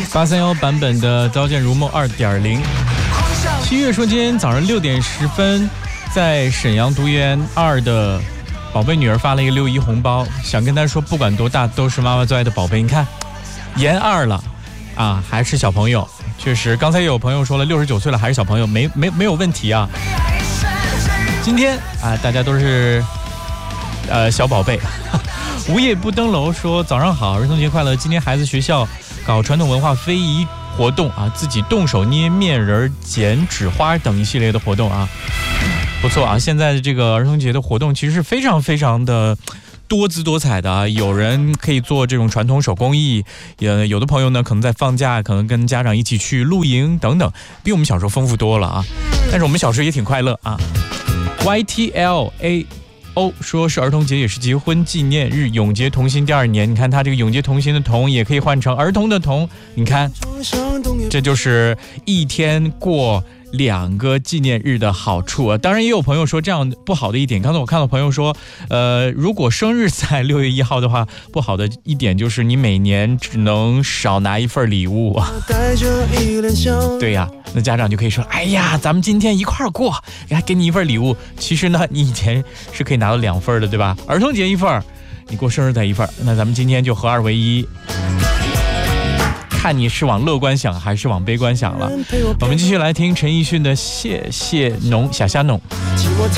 831版本的《刀剑如梦2.0》。7月说，今天早上6点10分，在沈阳读研2的宝贝女儿发了一个6·1红包，想跟她说，不管多大都是妈妈最爱的宝贝。你看，研2了啊，还是小朋友。确实，刚才有朋友说了，69岁了还是小朋友，没有问题啊。今天啊，大家都是小宝贝。无夜不登楼说，早上好，儿童节快乐！今天孩子学校搞传统文化非遗活动啊，自己动手捏面人、剪纸花等一系列的活动啊，不错啊。现在的这个儿童节的活动其实是非常非常的多姿多彩的啊，有人可以做这种传统手工艺，有的朋友呢可能在放假，可能跟家长一起去露营等等，比我们小时候丰富多了啊。但是我们小时候也挺快乐啊。YTLA说是儿童节也是结婚纪念日，永结同心第2年。你看他这个永结同心的同也可以换成儿童的童，你看这就是一天过2个纪念日的好处啊。当然也有朋友说这样不好的一点，刚才我看到朋友说如果生日在6月1号的话，不好的一点就是你每年只能少拿一份礼物啊。对呀，那家长就可以说，哎呀，咱们今天一块儿过，还给你一份礼物。其实呢，你以前是可以拿到2份的，对吧？儿童节一份，你过生日再一份，那咱们今天就合2为1。看你是往乐观想还是往悲观想了。我们继续来听陈奕迅的谢谢侬小虾侬。